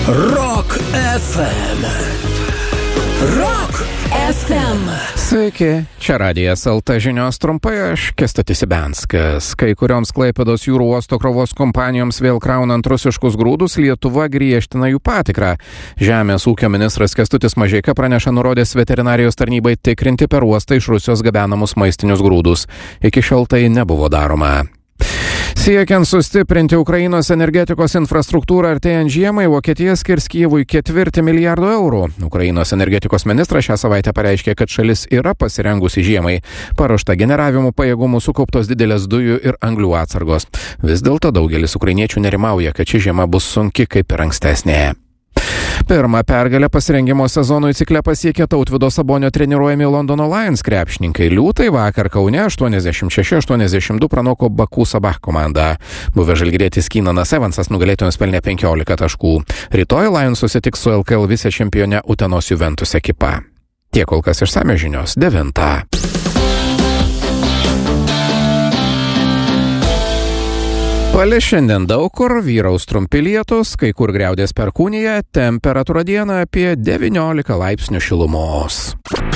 Rock FM. Rock FM. Sveiki, čia Radijas LT žinios trumpai, aš Kęstutis Ibenskas. Kai kurioms Klaipėdos jūrų uosto krovos kompanijoms vėl kraunant rusiškus grūdus, Lietuva griežtina jų patikrą. Žemės ūkio ministras Kęstutis Mažeika praneša nurodęs veterinarijos tarnybai tikrinti per uostą iš Rusijos gabenamus maistinius grūdus. Iki šiol tai nebuvo daroma. Siekiant sustiprinti Ukrainos energetikos infrastruktūrą artėjant žiemai, Vokietija skirs Kijevui 4 milijardo eurų. Ukrainos energetikos ministras šią savaitę pareiškė, kad šalis yra pasirengusi žiemai. Paruošta generavimo pajėgumų, sukauptos didelės dujų ir anglių atsargos. Vis dėlto daugelis ukrainiečių nerimauja, kad ši žiema bus sunki kaip ir ankstesnė. Pirmą pergalę pasirengimo sezonui cikle pasiekė Tautvydo Sabonio treniruojami Londono Lions krepšininkai. Liūtai vakar Kaune 86-82 pranoko Baku Sabah komandą. Buvęs žalgirietis Kynanas Evansas nugalėtojams pelnė 15 taškų. Rytoj Lions susitiks su LKL vicečempione Utenos Juventus ekipa. Tiek kol kas išsamios žinios 9. Palis šiandien daug kur, vyraus trumpi lietūs, kai kur griaudės perkūnija, temperatūra dieną apie 19 laipsnių šilumos.